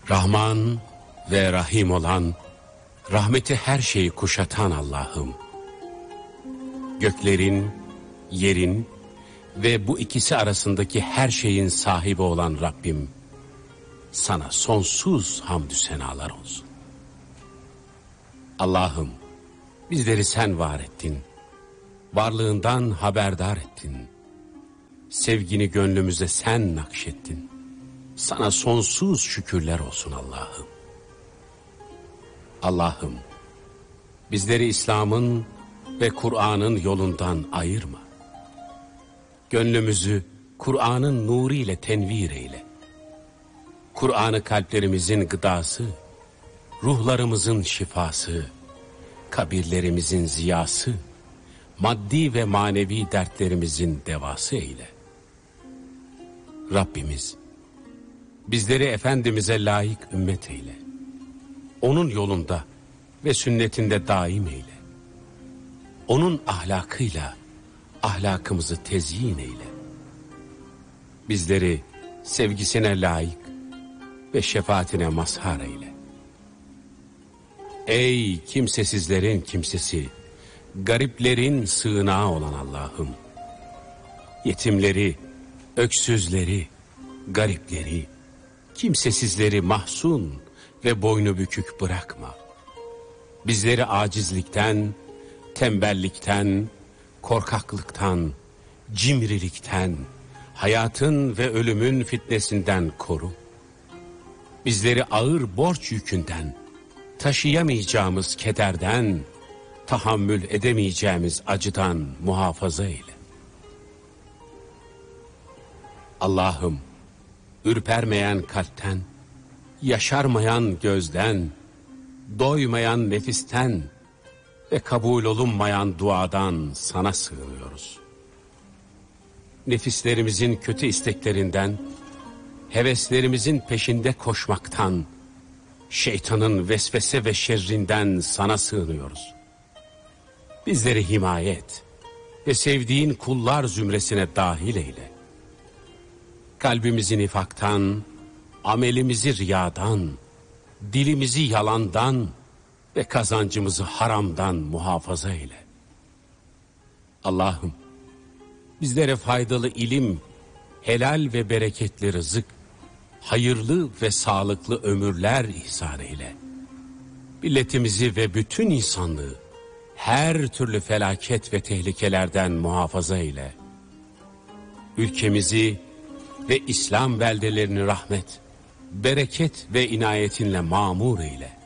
Rahman ve Rahim olan, rahmeti her şeyi kuşatan Allah'ım. Göklerin, yerin ve bu ikisi arasındaki her şeyin sahibi olan Rabbim, sana sonsuz hamdü senalar olsun. Allah'ım, bizleri sen var ettin, varlığından haberdar ettin. Sevgini gönlümüze sen nakşettin. Sana sonsuz şükürler olsun Allah'ım. Allah'ım, bizleri İslam'ın ve Kur'an'ın yolundan ayırma. Gönlümüzü Kur'an'ın nuru ile tenvir eyle. Kur'an'ı kalplerimizin gıdası, ruhlarımızın şifası, kabirlerimizin ziyası, maddi ve manevi dertlerimizin devası eyle. Rabbimiz, bizleri Efendimiz'e layık ümmet eyle. Onun yolunda ve sünnetinde daim eyle. Onun ahlakıyla ahlakımızı tezyin eyle. Bizleri sevgisine layık ve şefaatine mazhar eyle. Ey kimsesizlerin kimsesi, gariplerin sığınağı olan Allah'ım. Yetimleri, öksüzleri, garipleri, kimsesizleri mahzun ve boynu bükük bırakma. Bizleri acizlikten, tembellikten, korkaklıktan, cimrilikten, hayatın ve ölümün fitnesinden koru. Bizleri ağır borç yükünden, taşıyamayacağımız kederden, tahammül edemeyeceğimiz acıdan muhafaza eyle. Allah'ım, ürpermeyen kalpten, yaşarmayan gözden, doymayan nefisten ve kabul olunmayan duadan sana sığınıyoruz. Nefislerimizin kötü isteklerinden, heveslerimizin peşinde koşmaktan, şeytanın vesvese ve şerrinden sana sığınıyoruz. Bizleri himaye et ve sevdiğin kullar zümresine dahil eyle. Kalbimizi nifaktan, amelimizi riyadan, dilimizi yalandan ve kazancımızı haramdan muhafaza eyle. Allah'ım, bizlere faydalı ilim, helal ve bereketli rızık, hayırlı ve sağlıklı ömürler ihsan eyle. Milletimizi ve bütün insanlığı her türlü felaket ve tehlikelerden muhafaza eyle. Ülkemizi ve İslam beldelerini rahmet, bereket ve inayetinle mamur eyle.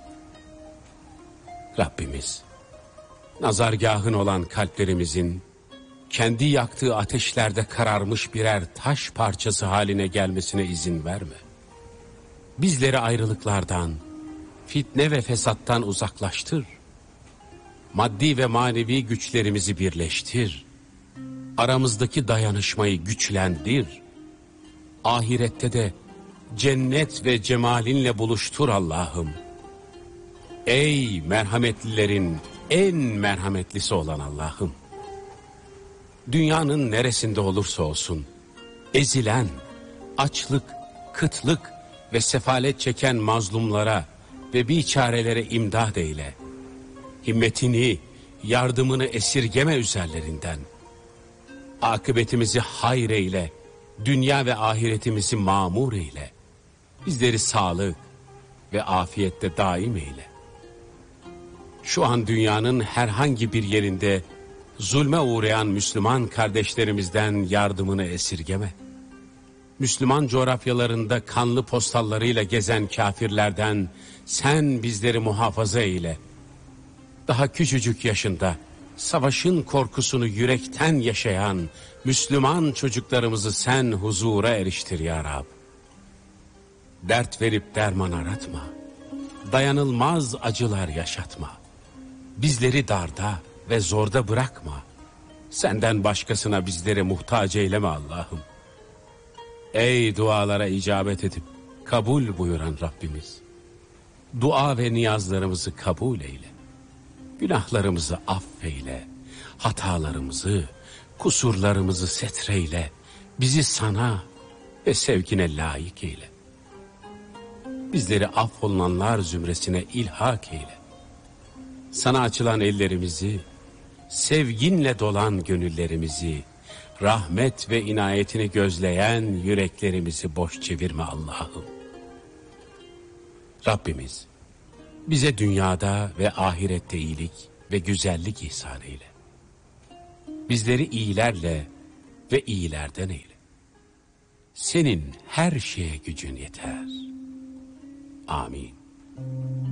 Rabbimiz, nazargahın olan kalplerimizin, kendi yaktığı ateşlerde kararmış birer taş parçası haline gelmesine izin verme. Bizleri ayrılıklardan, fitne ve fesattan uzaklaştır. Maddi ve manevi güçlerimizi birleştir. Aramızdaki dayanışmayı güçlendir. Ahirette de cennet ve cemalinle buluştur Allah'ım. Ey merhametlilerin en merhametlisi olan Allah'ım. Dünyanın neresinde olursa olsun, ezilen, açlık, kıtlık ve sefalet çeken mazlumlara ve biçarelere imdad eyle. Himmetini, yardımını esirgeme üzerlerinden. Akıbetimizi hayır eyle, dünya ve ahiretimizi mamur eyle. Bizleri sağlık ve afiyette daim eyle. Şu an dünyanın herhangi bir yerinde zulme uğrayan Müslüman kardeşlerimizden yardımını esirgeme. Müslüman coğrafyalarında kanlı postallarıyla gezen kafirlerden sen bizleri muhafaza eyle. Daha küçücük yaşında savaşın korkusunu yürekten yaşayan Müslüman çocuklarımızı sen huzura eriştir ya Rab. Dert verip derman aratma. Dayanılmaz acılar yaşatma. Bizleri darda ve zorda bırakma. Senden başkasına bizleri muhtaç eyleme Allah'ım. Ey dualara icabet edip kabul buyuran Rabbimiz. Dua ve niyazlarımızı kabul eyle. Günahlarımızı affeyle. Hatalarımızı, kusurlarımızı setreyle. Bizi sana ve sevgine layık eyle. Bizleri affolunanlar zümresine ilhak eyle. Sana açılan ellerimizi, sevginle dolan gönüllerimizi, rahmet ve inayetini gözleyen yüreklerimizi boş çevirme Allah'ım. Rabbimiz, bize dünyada ve ahirette iyilik ve güzellik ihsan eyle. Bizleri iyilerle ve iyilerden eyle. Senin her şeye gücün yeter. Amin.